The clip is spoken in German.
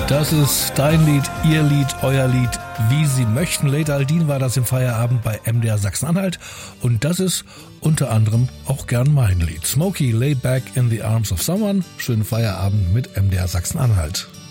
Das ist dein Lied, ihr Lied, euer Lied, wie Sie möchten. Late Aldin war das im Feierabend bei MDR Sachsen-Anhalt und das ist unter anderem auch gern mein Lied. Smokey, Lay Back in the Arms of Someone. Schönen Feierabend mit MDR Sachsen-Anhalt.